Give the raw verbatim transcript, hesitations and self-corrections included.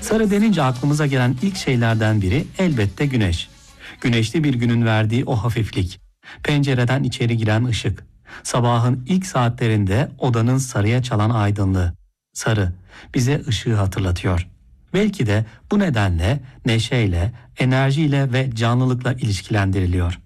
Sarı denince aklımıza gelen ilk şeylerden biri elbette güneş. Güneşli bir günün verdiği o hafiflik. Pencereden içeri giren ışık. Sabahın ilk saatlerinde odanın sarıya çalan aydınlığı. Sarı bize ışığı hatırlatıyor. Belki de bu nedenle neşeyle, enerjiyle ve canlılıkla ilişkilendiriliyor.